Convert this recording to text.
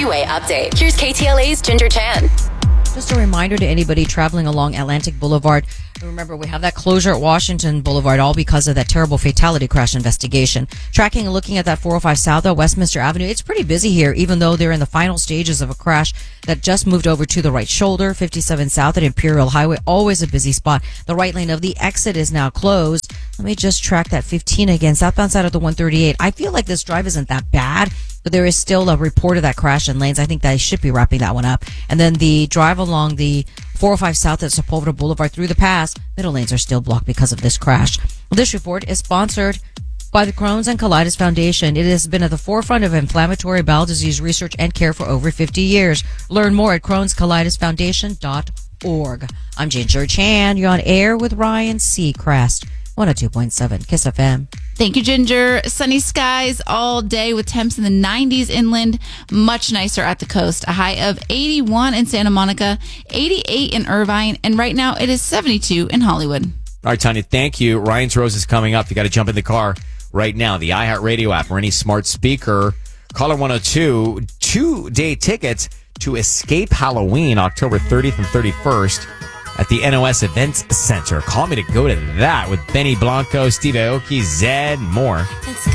Freeway update. Here's KTLA's Ginger Chan. Just a reminder to anybody traveling along Atlantic Boulevard. Remember, we have that closure at Washington Boulevard, all because of that terrible fatality crash investigation. Tracking and looking at that 405 South at Westminster Avenue, it's pretty busy here, even though they're in the final stages of a crash that just moved over to the right shoulder. 57 South at Imperial Highway, always a busy spot. The right lane of the exit is now closed. Let me just track that 15 again, southbound side of the 138. I feel like this drive isn't that bad, but there is still a report of that crash in lanes. I think they should be wrapping that one up. And then the drive along the 405 South at Sepulveda Boulevard through the pass, middle lanes are still blocked because of this crash. This report is sponsored by the Crohn's and Colitis Foundation. It has been at the forefront of inflammatory bowel disease research and care for over 50 years. Learn more at crohnscolitisfoundation.org. I'm Ginger Chan. You're on air with Ryan Seacrest. 102.7 Kiss FM. Thank you, Ginger. Sunny skies all day with temps in the 90s inland. Much nicer at the coast. A high of 81 in Santa Monica, 88 in Irvine, and right now it is 72 in Hollywood. All right, Tanya, thank you. Ryan's Rose is coming up. You got to jump in the car right now. The iHeartRadio app or any smart speaker. Caller 102, 2-day tickets to Escape Halloween, October 30th and 31st. At the NOS Events Center. Call me to go to that with Benny Blanco, Steve Aoki, Zed, more.